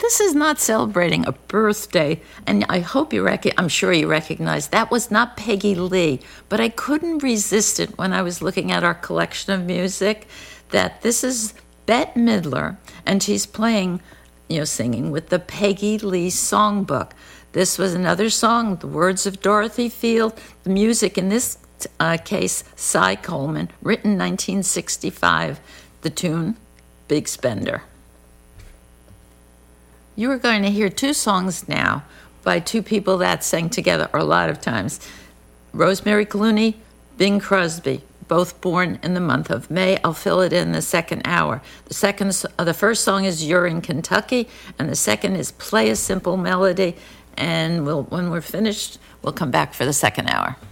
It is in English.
This is not celebrating a birthday, and I hope I'm sure you recognize that was not Peggy Lee, but I couldn't resist it when I was looking at our collection of music, that this is Bette Midler, and she's playing, singing with the Peggy Lee Songbook. This was another song, the words of Dorothy Field, the music in this case, Cy Coleman, written 1965, the tune, Big Spender. You are going to hear two songs now by two people that sang together a lot of times. Rosemary Clooney, Bing Crosby, both born in the month of May. I'll fill it in the second hour. The first song is You're in Kentucky, and the second is Play a Simple Melody. And when we're finished, we'll come back for the second hour.